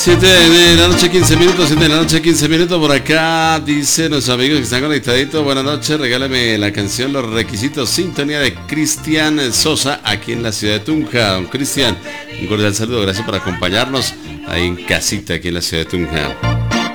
7 de la noche, 15 minutos, 7 de la noche, 15 minutos. Por acá dice nuestros amigos que están conectaditos. Buenas noches, regálame la canción Los Requisitos, sintonía de Cristian Sosa, aquí en la ciudad de Tunja. Don Cristian, un cordial saludo, gracias por acompañarnos ahí en casita, aquí en la ciudad de Tunja.